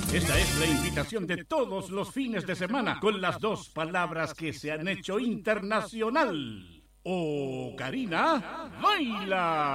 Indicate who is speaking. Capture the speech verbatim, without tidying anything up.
Speaker 1: Esta es la invitación de todos los fines de semana con las dos palabras que se han hecho internacional. ¡Ocarina, baila!